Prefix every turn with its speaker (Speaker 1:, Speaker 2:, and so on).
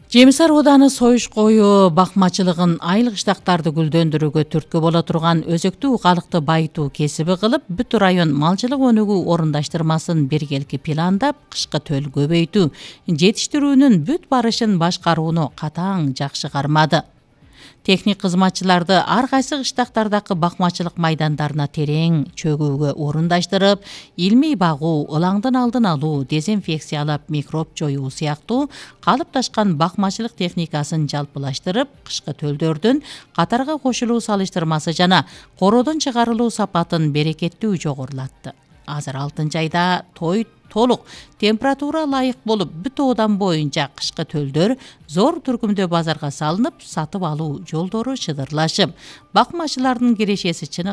Speaker 1: Жемисар ооданы союш кою бакмачылыгын айыл кыштактарды гүлдөндүрүүгө түрткү боло турган өзөктүү калыкты байытуу кесиби кылып, бүт район малчылык өнүгүү орундаштырмасын биргелики пландап, кышкы төл көбөйтүү, жетиштирүүнүн бүт барышын башкарууну катаң жакшы кармады. Техник кызматчыларды ар кайсы кыштактардагы бакмачылык майдандарына терең чөгүүгө орундаштырып, илмий багуу, ылаңдын алдын алуу, дезинфекциялап, микроб жоюу сыяктуу калыпташкан бакмачылык техникасын жалпылаштырып, кышкы төлдөрдүн катарга кошулуу салыштырмасы жана короодон чыгарылуу сапатын берекеттүү жогорулатты. Азыр 6-айда той толук температура ылайык болуп, бүт оодан боюнча кышкы төлдөр зор түркүмдө базарга салынып, сатып алуу жолдору шыдырлашып, бакмачылардын кирешеси